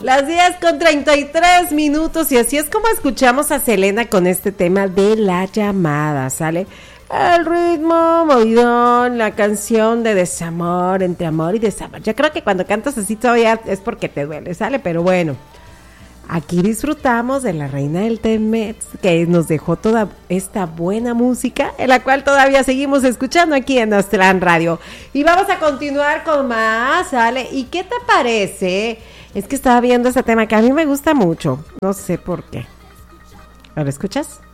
Las 10:33 y así es como escuchamos a Selena con este tema de la llamada, ¿sale? El ritmo, movidón, la canción de desamor, entre amor y desamor. Yo creo que cuando cantas así todavía es porque te duele, ¿sale? Pero bueno, aquí disfrutamos de la reina del Temex, que nos dejó toda esta buena música, en la cual todavía seguimos escuchando aquí en Aztlán Radio. Y vamos a continuar con más, ¿sale? ¿Y qué te parece? Es que estaba viendo este tema que a mí me gusta mucho, no sé por qué. ¿Lo escuchas?